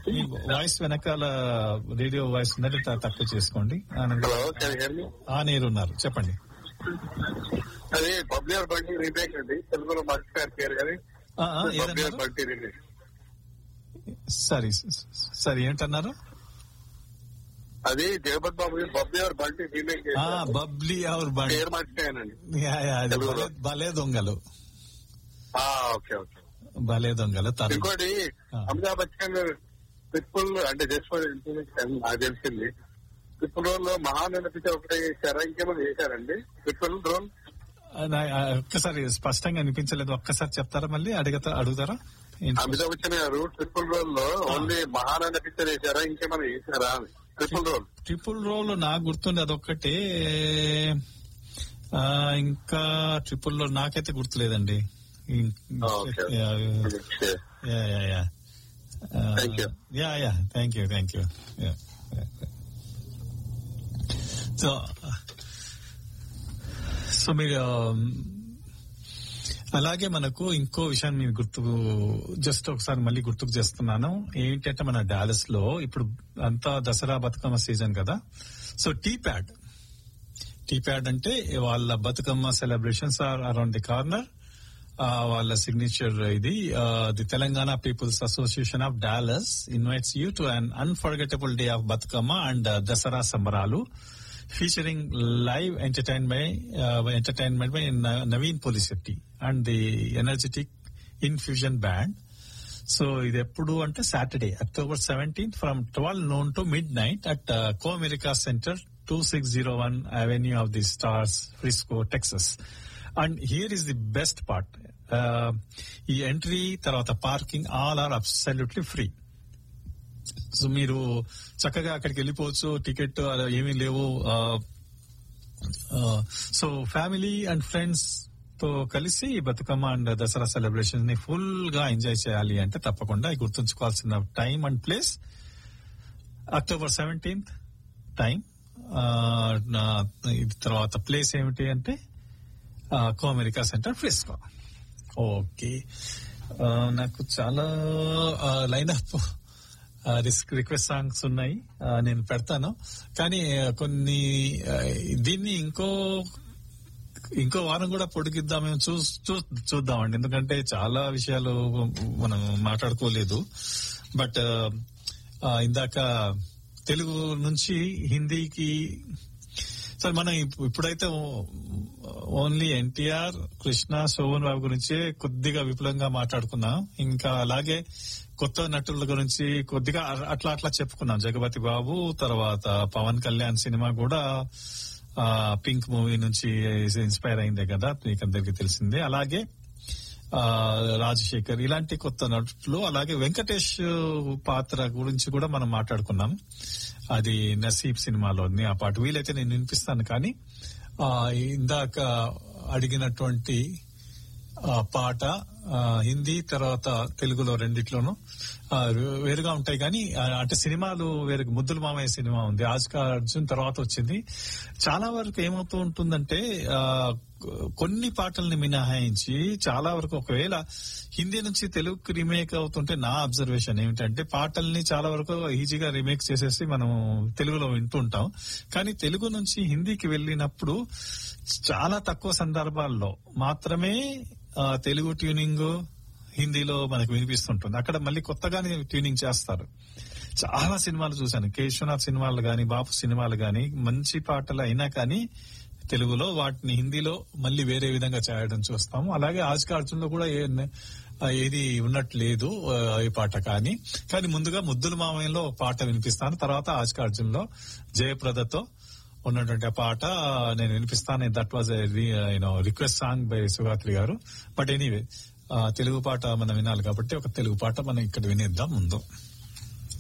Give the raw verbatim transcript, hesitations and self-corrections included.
వచ్చి వాయిస్ వెనకాల radio voice ఉందంటే త- తక్కువ చేసుకోండి. హలో కెన్ ఆ నీరు ఉన్నారు, చెప్పండి. అది బబ్లియర్ బండి రీమేక్ అండి, తెలుగులో మర్చిపోయారు పేరు కానీ ఆ, ఆ, బబ్లియర్ ఏదన్నారు? బండి రీమేక్. సరే సరే ఏంటన్నారు? అది జగపతి బాబు బబ్లియర్ బండి రీమేక్ ఆ, బబ్లీ అవర్ బండి. పేరు మర్చిపోయానండి. యా, యా, అది తెలుగులో. భలే- భలే దొంగలు, ఆ, ఓకే ఓకే. భలే దొంగలు. తను ఇంకోటి ఆ. అమితాబ్ బచ్చన్ ట్రిపుల్ అంటే జస్ట్ ఫర్ ఇన్ఫర్మేషన్ నాకు తెలిసింది, ట్రిపుల్ రోల్ లో మహానన్న పిక్చర్ ఒకటే చేశారా, ఇంకేమైనా చేశారండి ట్రిపుల్ రోల్? నా- ఆ, ఒక్కసారి స్పష్టంగా అనిపించలేదు, ఒక్కసారి చెప్తారా, మళ్ళీ అడుగుతా అడుగుతారా? ఏంటి? అమితాబ్ బచ్చన్ గారు ట్రిపుల్ రోల్ లో ఓన్లీ మహానన్న పిక్చర్ చేశారా, ఇంకేమైనా చేశారా? ట్రిపుల్ రోల్ ట్రిపుల్ రోల్ నాకు గుర్తుంది అదొక్కటే. ఆ, ఇంకా ట్రిపుల్ రోల్ నాకైతే గుర్తులేదండి. ఇం- okay. Yeah, okay. Yeah, yeah, yeah. ఆ, Thank you. Yeah, yeah, thank you thank you. Yeah, yeah. So so మీరు అలాగే మనకు ఇంకో విషయాన్ని మీరు గుర్తు జస్ట్ ఒకసారి మళ్ళీ గుర్తుకు చేస్తున్నాను. ఏంటంటే మన డాలస్ లో ఇప్పుడు అంతా దసరా బతుకమ్మ సీజన్ కదా. So tea pad tea pad అంటే వాళ్ళ Bathukamma celebrations are around the corner. వాళ్ళ సిగ్నేచర్ ఇది the Telangana peoples association of Dallas invites you to an unforgettable day of Bathukamma and Dasara సంబరాలు featuring live entertainment uh, entertainment by Na- Naveen Polisetti and the energetic Infusion Band. So ఇది ఎప్పుడు అంటే Saturday October seventeenth from twelve known to mid night at Comerica centre two six zero one avenue of the stars Frisco Texas. And here is the best part, ఈ entry తర్వాత parking all are absolutely free. So మీరు చక్కగా అక్కడికి వెళ్ళిపోవచ్చు, ticket అలా ఏమీ లేవు. So family and friends తో కలిసి బతుకమ్మ అండ్ దసరా సెలబ్రేషన్ ని ఫుల్ గా ఎంజాయ్ చేయాలి అంటే తప్పకుండా గుర్తుంచుకోవాల్సిన time and place October seventeenth time. తర్వాత ప్లేస్ ఏమిటి అంటే కోమెరికా సెంటర్ ఫ్రిస్కో. ఓకే, నాకు చాలా line up risk request songs ఉన్నాయి, నేను పెడతాను. కానీ కొన్ని దీన్ని ఇంకో ఇంకో వారం కూడా పొడిగిద్దాం, మేము చూ చూద్దామండి, ఎందుకంటే చాలా విషయాలు మనం మాట్లాడుకోలేదు. బట్ ఇందాక తెలుగు నుంచి హిందీకి సరే మనం ఇప్పుడైతే ఓన్లీ ఎన్టీఆర్, కృష్ణ, శోభన్ బాబు గురించే కొద్దిగా విపులంగా మాట్లాడుకున్నాం. ఇంకా అలాగే కొత్త నటుల గురించి కొద్దిగా అట్లా అట్లా చెప్పుకున్నాం. జగపతి బాబు, తర్వాత పవన్ కళ్యాణ్ సినిమా కూడా పింక్ మూవీ నుంచి ఇన్స్పైర్ అయిందే కదా, మీకు అందరికీ తెలిసిందే. అలాగే రాజశేఖర్, ఇలాంటి కొత్త నటులు, అలాగే వెంకటేష్ పాత్ర గురించి కూడా మనం మాట్లాడుకున్నాం. అది నసీబ్ సినిమాలోని ఆ పాట. వీలైతే నేను వినిపిస్తాను, కానీ ఆ ఇందాక అడిగినటువంటి పాట హిందీ తర్వాత తెలుగులో రెండిట్లోనూ వేరుగా ఉంటాయి. కానీ అంటే సినిమాలు వేరు. ముద్దుల మామయ్య సినిమా ఉంది, ఆస్కా అర్జున్ తర్వాత వచ్చింది. చాలా వరకు ఏమవుతూ ఉంటుందంటే కొన్ని పాటల్ని మినహాయించి చాలా వరకు ఒకవేళ హిందీ నుంచి తెలుగుకి రీమేక్ అవుతుంటే నా అబ్జర్వేషన్ ఏమిటంటే పాటల్ని చాలా వరకు ఈజీగా రీమేక్ చేసేసి మనం తెలుగులో వింటూ ఉంటాం. కానీ తెలుగు నుంచి హిందీకి వెళ్ళినప్పుడు చాలా తక్కువ సందర్భాల్లో మాత్రమే తెలుగు ట్యూనింగ్ హిందీలో మనకు వినిపిస్తుంటుంది. అక్కడ మళ్ళీ కొత్తగానే ట్యూనింగ్ చేస్తారు. చాలా సినిమాలు చూశాను, కేశవనాథ్ సినిమాలు గాని, బాపు సినిమాలు గాని, మంచి పాటలు అయినా కానీ తెలుగులో వాటిని హిందీలో మళ్ళీ వేరే విధంగా చేయడం చూస్తాము. అలాగే ఆస్కా అర్జున్ లో కూడా ఏది ఉన్నట్లేదు ఈ పాట. కానీ కానీ ముందుగా ముద్దుల మామయ్యలో పాట వినిపిస్తాను, తర్వాత ఆస్కా అర్జున్ లో జయప్రదతో ఉన్నటువంటి పాట నేను వినిపిస్తాను. That was you know request song by Sugatri గారు. బట్ ఎనీవే తెలుగు పాట మనం వినాలి కాబట్టి ఒక తెలుగు పాట మనం ఇక్కడ వినేద్దాం ముందు.